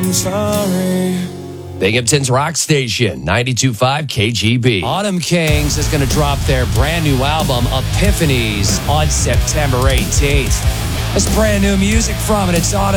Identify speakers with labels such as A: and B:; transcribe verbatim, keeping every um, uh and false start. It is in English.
A: I'm sorry.
B: Binghamton's Rock Station, ninety-two point five K G B.
C: Autumn Kings is going to drop their brand new album, Epiphanies, on September eighteenth. That's brand new music from it. It's Autumn